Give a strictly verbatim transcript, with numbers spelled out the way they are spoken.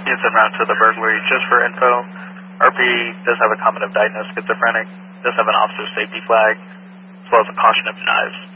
It's en route to the burglary. Just for info, R P does have a comment of diagnosed schizophrenic, does have an officer safety flag, as well as a caution of knives.